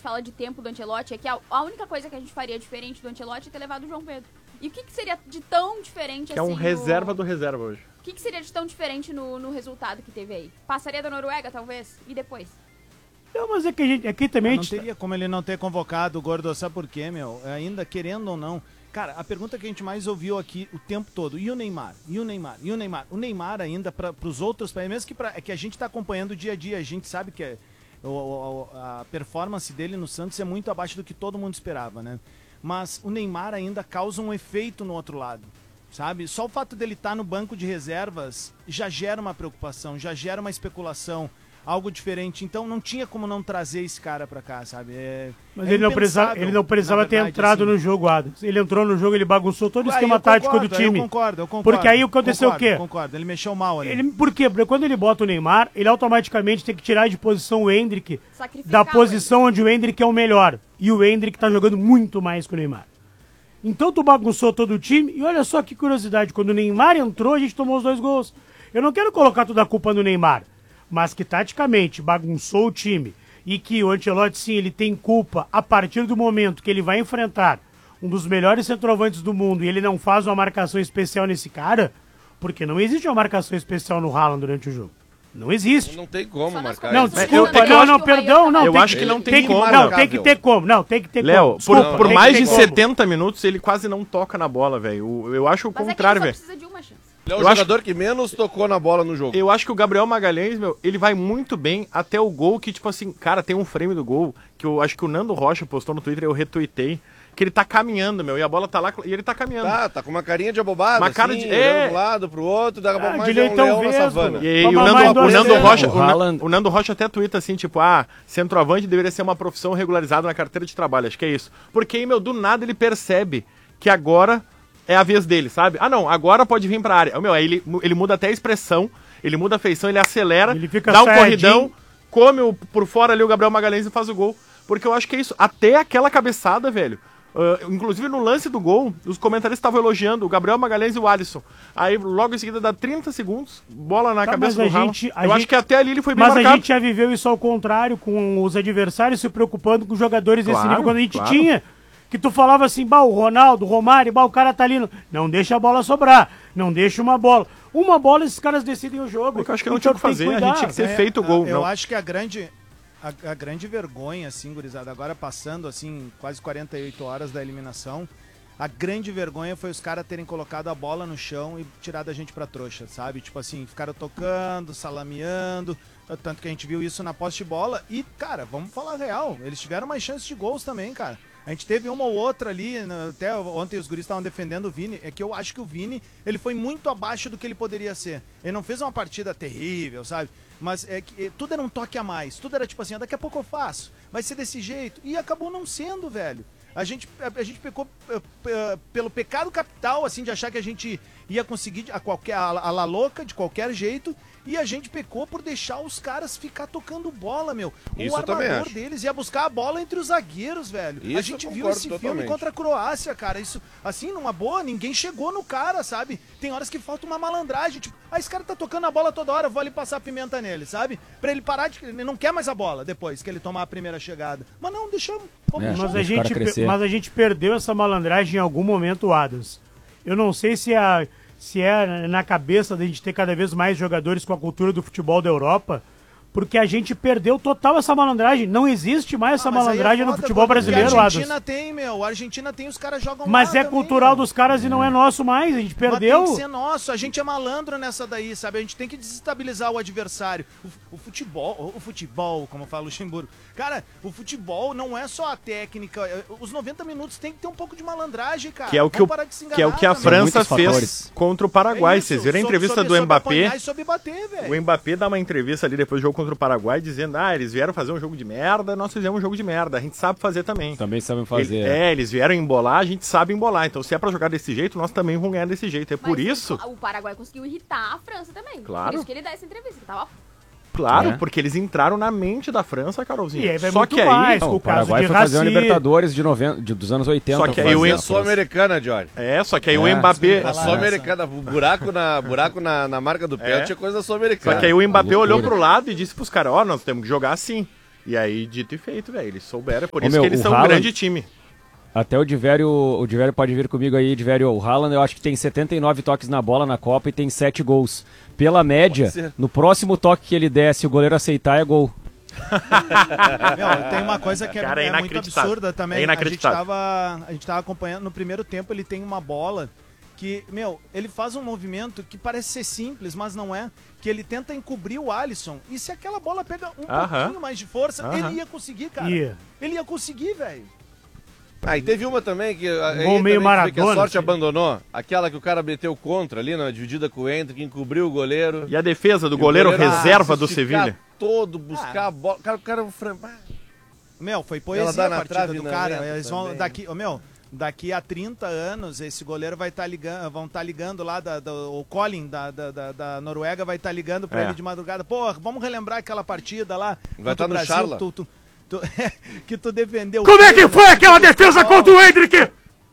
gente fala de tempo do Ancelotti, é que a única coisa que a gente faria diferente do Ancelotti é ter levado o João Pedro. E o que seria de tão diferente que assim? É um reserva do reserva hoje. O que seria de tão diferente no resultado que teve aí? Passaria da Noruega, talvez? E depois? Não, mas é que a gente, aqui também... Não teria como ele não ter convocado o Gordo, sabe por quê, meu? Ainda querendo ou não... Cara, a pergunta que a gente mais ouviu aqui o tempo todo, e o Neymar? E o Neymar? E o Neymar? O Neymar ainda, para os outros, mesmo que, é que a gente está acompanhando o dia a dia, a gente sabe que a performance dele no Santos é muito abaixo do que todo mundo esperava, né? Mas o Neymar ainda causa um efeito no outro lado, sabe? Só o fato dele estar no banco de reservas já gera uma preocupação, já gera uma especulação, algo diferente. Então não tinha como não trazer esse cara pra cá, sabe? Mas ele não precisava ter entrado assim no jogo, Adams. Ele entrou no jogo, ele bagunçou todo o esquema tático do time. Eu concordo. Porque aí aconteceu o quê? Concordo, ele mexeu mal ali. Por quê? Porque quando ele bota o Neymar, ele automaticamente tem que tirar de posição o Endrick da posição onde o Endrick é o melhor. E o Endrick tá jogando muito mais que o Neymar. Então tu bagunçou todo o time. E olha só que curiosidade, quando o Neymar entrou, a gente tomou os 2 gols. Eu não quero colocar toda a culpa no Neymar, mas que taticamente bagunçou o time e que o Ancelotti, sim, ele tem culpa a partir do momento que ele vai enfrentar um dos melhores centroavantes do mundo e ele não faz uma marcação especial nesse cara, porque não existe uma marcação especial no Haaland durante o jogo. Não existe. Não tem como marcar. Não, desculpa, perdão, não. Eu acho que não tem como. Não, tem que ter como. Não, tem que ter como. Léo, por mais de 70 minutos, ele quase não toca na bola, velho. Eu acho o contrário, velho. Precisa de uma chance. Ele é o jogador que menos tocou na bola no jogo. Eu acho que o Gabriel Magalhães, meu, ele vai muito bem até o gol que, tipo assim, cara, tem um frame do gol que eu acho que o Nando Rocha postou no Twitter, eu retuitei, que ele tá caminhando, meu, e a bola tá lá e ele tá caminhando. Tá com uma carinha de abobado, uma cara assim, de olhando de um lado pro outro, daqui a pouco mais um leão na savana. E aí, o Nando Rocha até tuita assim, tipo, centroavante deveria ser uma profissão regularizada na carteira de trabalho, acho que é isso. Porque aí, meu, do nada ele percebe que agora é a vez dele, sabe? Não, agora pode vir pra área. Meu, aí ele muda até a expressão, ele muda a feição, ele acelera, ele fica dá um corridão, come por fora ali o Gabriel Magalhães e faz o gol. Porque eu acho que é isso. Até aquela cabeçada, velho. Inclusive no lance do gol, os comentaristas estavam elogiando o Gabriel Magalhães e o Alisson. Aí logo em seguida dá 30 segundos, bola na cabeça do Haaland. Eu acho que até ali ele foi bem marcado. Mas a gente já viveu isso ao contrário, com os adversários se preocupando com os jogadores desse nível, quando a gente tinha... Que tu falava assim, o Ronaldo, o Romário, o cara tá ali. Não deixa a bola sobrar, não deixa uma bola. Uma bola, esses caras decidem o jogo. Eu acho que não tinha o que fazer, a gente tinha que ter feito o gol. Eu acho que a grande vergonha, assim, gurizada, agora passando, assim, quase 48 horas da eliminação, a grande vergonha foi os caras terem colocado a bola no chão e tirado a gente pra trouxa, sabe? Tipo assim, ficaram tocando, salameando, tanto que a gente viu isso na posse de bola. E, cara, vamos falar a real, eles tiveram mais chances de gols também, cara. A gente teve uma ou outra ali, até ontem os guris estavam defendendo o Vini, é que eu acho que o Vini, ele foi muito abaixo do que ele poderia ser. Ele não fez uma partida terrível, sabe? Mas é que tudo era um toque a mais, tudo era tipo assim, daqui a pouco eu faço, vai ser desse jeito. E acabou não sendo, velho. A gente pecou pelo pecado capital, assim, de achar que a gente ia conseguir a la louca, de qualquer jeito, e a gente pecou por deixar os caras ficar tocando bola, meu. Isso o armador deles ia buscar a bola entre os zagueiros, velho. Isso a gente viu esse filme contra a Croácia, cara. Isso, assim, numa boa, ninguém chegou no cara, sabe? Tem horas que falta uma malandragem, tipo, esse cara tá tocando a bola toda hora, vou ali passar a pimenta nele, sabe? Pra ele parar de... Ele não quer mais a bola depois que ele tomar a primeira chegada. Mas não, deixamos. Mas a gente perdeu essa malandragem em algum momento, Adams. Eu não sei se é na cabeça da gente ter cada vez mais jogadores com a cultura do futebol da Europa, porque a gente perdeu total essa malandragem. Não existe mais essa malandragem no futebol brasileiro, Adams. A Argentina tem, meu. A Argentina tem, os caras jogam mas lá é também, cultural dos caras e não é nosso mais. A gente perdeu. Mas tem que ser nosso. A gente é malandro nessa daí, sabe? A gente tem que desestabilizar o adversário. O futebol, como fala o Luxemburgo. Cara, o futebol não é só a técnica. Os 90 minutos tem que ter um pouco de malandragem, cara. Que é o que a França fez contra o Paraguai. Vocês viram a entrevista do Mbappé? O Mbappé dá uma entrevista ali depois do jogo contra o Paraguai, dizendo, eles vieram fazer um jogo de merda, nós fizemos um jogo de merda, a gente sabe fazer também. Também sabem fazer. Eles vieram embolar, a gente sabe embolar, então se é pra jogar desse jeito, nós também vamos ganhar desse jeito, por isso... O Paraguai conseguiu irritar a França também, claro. Por isso que ele dá essa entrevista, que tava... Claro, porque eles entraram na mente da França, Carolzinho. E aí vai só que aí, o Paraguai foi fazer uma Libertadores dos anos 80. Só que aí o Sul-Americana, Johnny. Só que aí o Mbappé... A Sul-Americana, buraco na marca do pênalti é coisa da Sul-Americana. Só que aí o Mbappé olhou pro lado e disse pros caras, nós temos que jogar assim. E aí, dito e feito, velho. Eles souberam, por isso que eles são um grande time. Até o Divério pode vir comigo aí, Divério. O Haaland, eu acho que tem 79 toques na bola na Copa e tem 7 gols. Pela média, no próximo toque que ele der, se o goleiro aceitar, é gol. Tem uma coisa que é muito absurda também. É inacreditável. A gente tava acompanhando, no primeiro tempo ele tem uma bola que, ele faz um movimento que parece ser simples, mas não é. Que ele tenta encobrir o Alisson. E se aquela bola pega um pouquinho mais de força, ele ia conseguir, cara. Ele ia conseguir, velho. E teve uma também que meio Maradona, que a sorte abandonou. Aquela que o cara meteu contra ali, na dividida com o Hendrick, encobriu o goleiro. E a defesa do goleiro reserva do Sevilha. Buscar a bola. O cara foi poesia a partida do cara. Eles vão daqui a 30 anos, esse goleiro vai estar vão estar ligando lá, o Colin da Noruega vai estar ligando pra ele de madrugada. Pô, vamos relembrar aquela partida lá. Vai estar no Charla. Que tu defendeu. Como é que foi aquela defesa contra o Hendrick?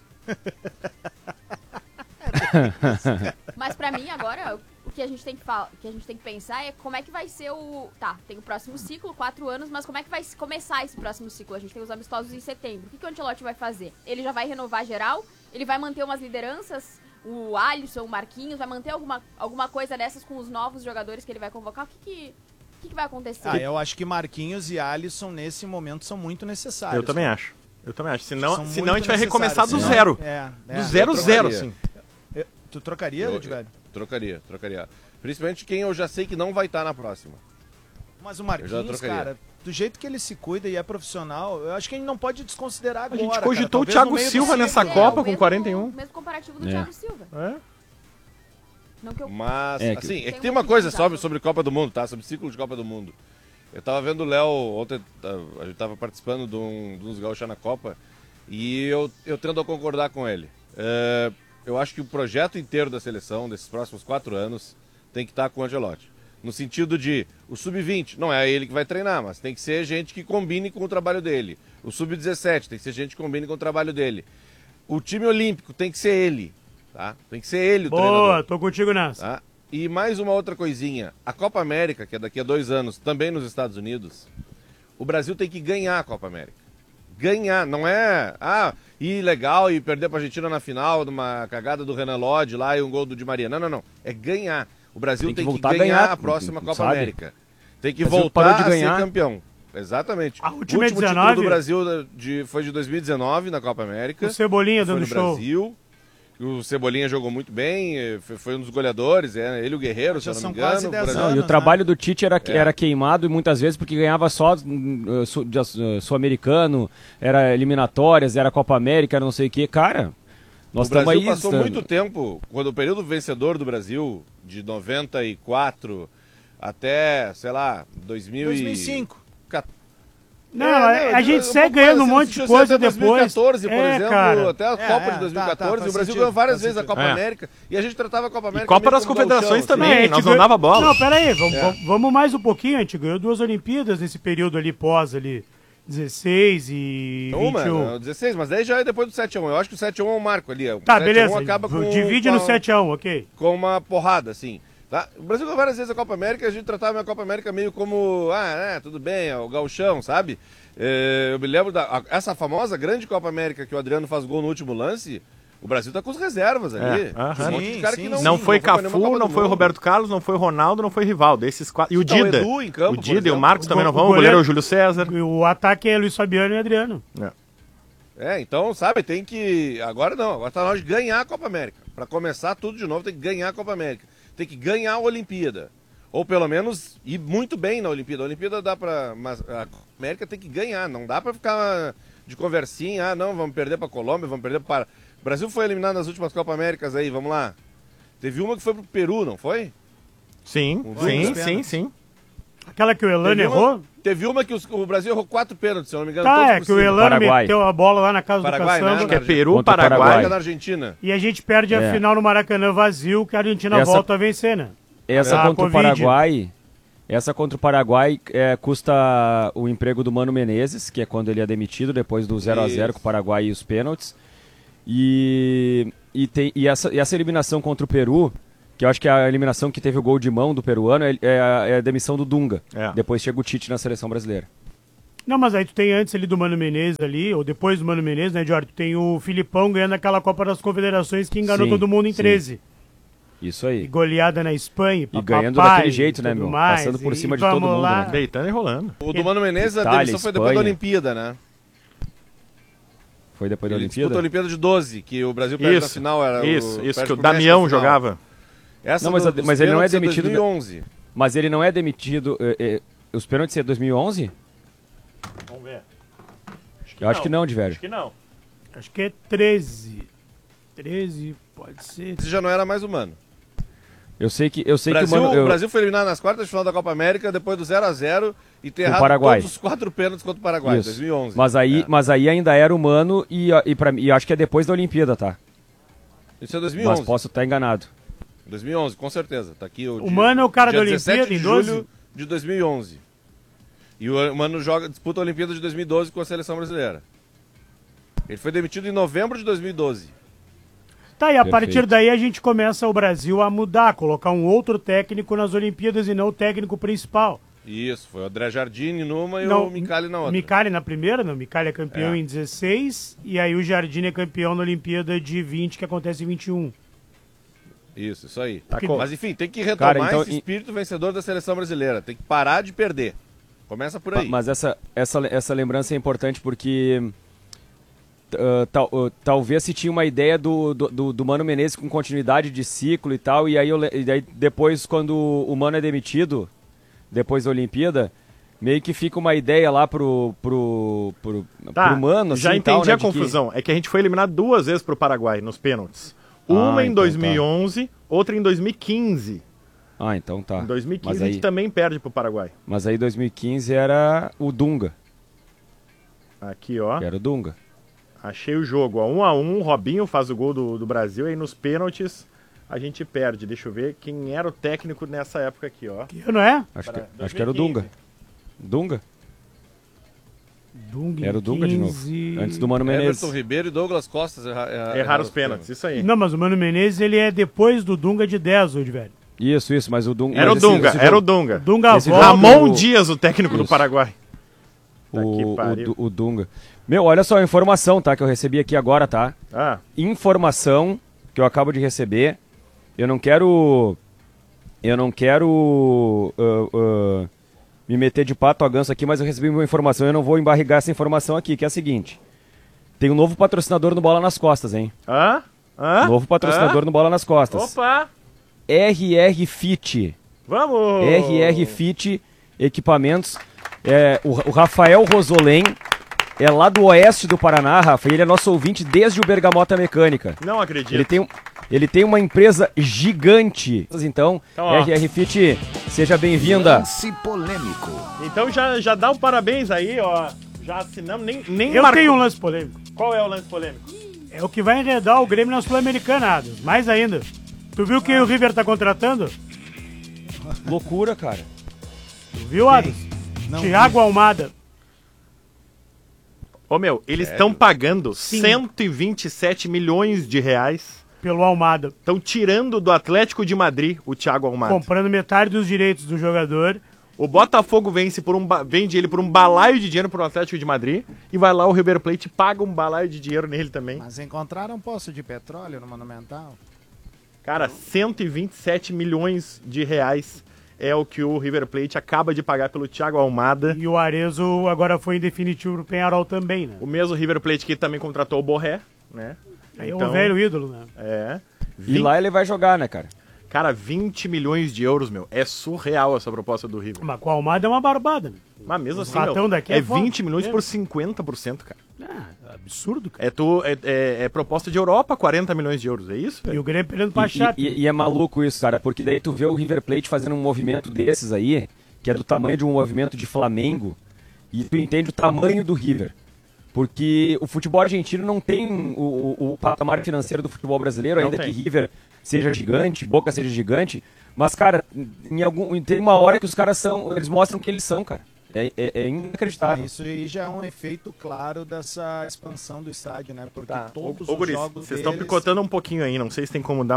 Mas pra mim agora, o que a gente tem que pensar é como é que vai ser o... Tá, tem o próximo ciclo, 4 anos, mas como é que vai começar esse próximo ciclo? A gente tem os amistosos em setembro. O que o Ancelotti vai fazer? Ele já vai renovar geral? Ele vai manter umas lideranças? O Alisson, o Marquinhos, vai manter alguma coisa dessas com os novos jogadores que ele vai convocar? O que vai acontecer? Eu acho que Marquinhos e Alisson nesse momento são muito necessários. Eu também acho. Senão a gente vai recomeçar do zero. Do zero, assim. Tu trocaria, Edvelho? Trocaria. Principalmente quem eu já sei que não vai estar na próxima. Mas o Marquinhos, cara, do jeito que ele se cuida e é profissional, eu acho que a gente não pode desconsiderar agora. A gente cogitou o Thiago Silva nessa Copa com 41. O mesmo comparativo do Thiago Silva. Mas, que tem uma coisa sobre Copa do Mundo, tá? Sobre ciclo de Copa do Mundo. Eu tava vendo o Léo, ontem a gente tava participando de uns gaúchos na Copa, e eu tendo a concordar com ele. Eu acho que o projeto inteiro da seleção, desses próximos 4 anos, tem que estar com o Ancelotti. No sentido de, o Sub-20, não é ele que vai treinar, mas tem que ser gente que combine com o trabalho dele. O Sub-17 tem que ser gente que combine com o trabalho dele. O time olímpico tem que ser ele. Tá? Tem que ser ele o treinador. Boa, tô contigo nessa. Tá? E mais uma outra coisinha. A Copa América, que é daqui a 2 anos, também nos Estados Unidos, o Brasil tem que ganhar a Copa América. Ganhar, não é... ir legal e perder pra Argentina na final, numa cagada do Renan Lodge lá e um gol do Di Maria. Não. É ganhar. O Brasil tem que ganhar a próxima Copa América. Tem que voltar a ser campeão. Exatamente. A última o último 19... título do Brasil foi de 2019 na Copa América. O Cebolinha dando show. Brasil. O Cebolinha jogou muito bem, foi um dos goleadores, ele e o Guerreiro, se eu não me engano. Quase 10 anos, e o trabalho do Tite era queimado e muitas vezes porque ganhava só Sul-Americano, era eliminatórias, era Copa América, era não sei o que. Cara, nós estamos aí... O Brasil passou muito tempo, quando o período vencedor do Brasil, de 94 até, sei lá, 2005. Não, a gente segue ganhando um monte de coisa depois. 2014, por exemplo, cara. até a Copa de 2014, o Brasil ganhou várias vezes a Copa América e a gente tratava a Copa América. E Copa das Confederações também, nós não dava bola. Não, peraí, vamos mais um pouquinho. A gente ganhou 2 Olimpíadas nesse período ali, pós ali, 16 e 21. 16, mas daí já é depois do 7-1. Eu acho que o 7-1 é um marco ali. Tá, beleza. Acaba divide no 7-1, ok. Com uma porrada, assim. Tá? O Brasil ganhou várias vezes a Copa América, a gente tratava a Copa América meio como, tudo bem, é o gauchão, sabe? Eu me lembro essa famosa grande Copa América que o Adriano faz gol no último lance, o Brasil tá com as reservas ali. Um monte de cara que não foi Cafu, não foi o Roberto Carlos, não foi o Ronaldo, não foi o Rivaldo. Esses 4. E o Dida. O Edu em campo, o Dida e o Marcos também não vão, o goleiro é o Júlio César. O ataque é Luiz Fabiano e Adriano. Então, sabe, tem que... Agora tá na hora de ganhar a Copa América. Pra começar tudo de novo, tem que ganhar a Copa América. Tem que ganhar a Olimpíada. Ou pelo menos ir muito bem na Olimpíada. A Olimpíada dá pra... Mas a América tem que ganhar. Não dá pra ficar de conversinha. Vamos perder pra Colômbia, vamos perder para... O Brasil foi eliminado nas últimas Copa Américas aí, vamos lá. Teve uma que foi pro Peru, não foi? Sim. Aquela que o Elano errou? Teve uma que o Brasil errou 4 pênaltis, se eu não me engano. Tá, que o Elano meteu a bola lá na casa do Caçamba. Acho que é Peru, Paraguai. Na Argentina. E a gente perde a final no Maracanã vazio, que a Argentina volta a vencer, né? Essa contra o Paraguai custa o emprego do Mano Menezes, que é quando ele é demitido, depois do 0-0 com o Paraguai e os pênaltis. E essa eliminação contra o Peru, que eu acho que a eliminação que teve o gol de mão do peruano é a demissão do Dunga. Depois chega o Tite na seleção brasileira. Não, mas aí tu tem antes ali do Mano Menezes ali, ou depois do Mano Menezes, né, Jorge? Tu tem o Filipão ganhando aquela Copa das Confederações que enganou todo mundo em 13. Isso aí. E goleada na Espanha. E ganhando daquele jeito, né, meu? Mais, passando por cima de todo mundo, né? Deitando e rolando. O do Mano Menezes, Itália, a demissão foi depois da Olimpíada, né? Foi depois da Ele Olimpíada? disputa a Olimpíada de 12, que o Brasil perde na final. Era isso, perde que o pro Damião México na final. jogava. Essa Não, mas ele não é demitido... 2011. Mas ele não é demitido... os pênaltis é 2011? Vamos ver. Eu acho que não, de velho. Acho que não. Acho que é 13. 13, pode ser. Esse já não era mais humano. Eu sei que O Brasil foi eliminado nas quartas de final da Copa América depois do 0-0 e ter errado Paraguai. todos os 4 pênaltis contra o Paraguai, Isso. 2011. Mas aí ainda era humano e acho que é depois da Olimpíada, tá? Isso é 2011. Mas posso estar enganado. 2011, com certeza. Tá aqui o Mano é o cara dia da Olimpíada 17 em de 12? julho de 2011. E o Mano disputa a Olimpíada de 2012 com a seleção brasileira. Ele foi demitido em novembro de 2012. Tá, e a Perfeito. partir daí a gente começa o Brasil a mudar, colocar um outro técnico nas Olimpíadas e não o técnico principal. Isso, foi o André Jardine numa e Não, o Micali na outra. Micali na primeira, não. Micali é campeão em 16 e aí o Jardine é campeão na Olimpíada de 20, que acontece em 21. Isso aí. Tá Mas enfim, tem que retomar Cara, então, esse espírito vencedor da seleção brasileira. Tem que parar de perder. Começa por aí. Mas essa lembrança é importante porque talvez se tinha uma ideia do Mano Menezes com continuidade de ciclo e tal, e aí depois, quando o Mano é demitido, depois da Olimpíada, meio que fica uma ideia lá pro Mano. Já assim, entendi tal, né, a confusão. É que a gente foi eliminado 2 vezes pro Paraguai nos pênaltis. Uma em então 2011, outra em 2015. Então tá. Em 2015 Mas a gente aí, também perde pro Paraguai. mas aí 2015 era o Dunga. Aqui, ó. Era o Dunga. Achei o jogo, ó. 1-1, Robinho faz o gol do Brasil, aí nos pênaltis a gente perde. Deixa eu ver quem era o técnico nessa época aqui, ó. Que não é? Acho que era o Dunga. Dunga? Era o Dunga de novo. Antes do Mano Menezes. Everton Ribeiro e Douglas Costas Erraram os pênaltis, isso aí. Não, mas o Mano Menezes ele é depois do Dunga de 10, o de velho. Isso, mas o Dunga... Era o Dunga, era o Dunga. Dunga Esse volta. Ramon Dias, o técnico do Paraguai. O Dunga. Meu, olha só a informação, tá? Que eu recebi aqui agora, tá? Informação que eu acabo de receber. Eu não quero me meter de pato a ganso aqui, mas eu recebi uma informação e eu não vou embarrigar essa informação aqui, que é a seguinte. Tem um novo patrocinador no Bola nas Costas, hein? Novo patrocinador no Bola nas Costas. Opa! RR Fit. Vamos! RR Fit Equipamentos. O Rafael Rosolém é lá do oeste do Paraná, Rafa, e ele é nosso ouvinte desde o Bergamota Mecânica. Não acredito. Ele tem uma empresa gigante. Então, RR Fit, seja bem-vinda. Lance polêmico. Então já dá um parabéns aí, ó. Já assinamos, nem Eu tenho um lance polêmico. Qual é o lance polêmico? É o que vai enredar o Grêmio na Sul-Americana, Adams. Mais ainda. Tu viu quem o River tá contratando? Loucura, cara. Tu viu, Adams? Thiago Almada. Ô, meu, eles estão pagando 127 milhões de reais. Pelo Almada. Estão tirando do Atlético de Madrid o Thiago Almada. Comprando metade dos direitos do jogador. O Botafogo vende ele por um balaio de dinheiro pro Atlético de Madrid. E vai lá o River Plate e paga um balaio de dinheiro nele também. Mas encontraram um poço de petróleo no Monumental? Cara, 127 milhões de reais é o que o River Plate acaba de pagar pelo Thiago Almada. E o Arezzo agora foi em definitivo pro Penharol também, né? O mesmo River Plate que também contratou o Borré, né? Aí então, é um velho ídolo, né? É. E lá ele vai jogar, né, cara? Cara, 20 milhões de euros, meu. É surreal essa proposta do River. Mas com o Almada é uma barbada, né? Mas mesmo assim, meu, daqui é 20 milhões por 50%, cara. Absurdo, cara. É proposta de Europa, 40 milhões de euros, é isso? E o Grêmio perdendo pra Chape. E é maluco isso, cara, porque daí tu vê o River Plate fazendo um movimento desses aí, que é do tamanho de um movimento de Flamengo, e tu entende o tamanho do River. Porque o futebol argentino não tem o patamar financeiro do futebol brasileiro, ainda que River seja gigante, Boca seja gigante. Mas, cara, tem uma hora que os caras eles mostram que eles são, cara. É inacreditável. Isso aí já é um efeito claro dessa expansão do estádio, né? Porque todos os jogos vocês estão picotando um pouquinho aí, não sei se tem como dar